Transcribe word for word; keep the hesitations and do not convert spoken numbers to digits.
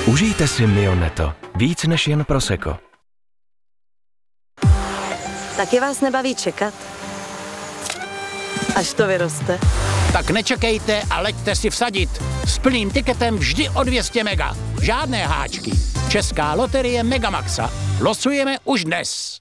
Užijte si Mioneto. Víc než jen prosecco. Taky vás nebaví čekat? Až to vyroste. Tak nečekejte a leďte si vsadit. S plným tiketem vždy o dvě stě mega. Žádné háčky. Česká loterie Megamaxa. Losujeme už dnes.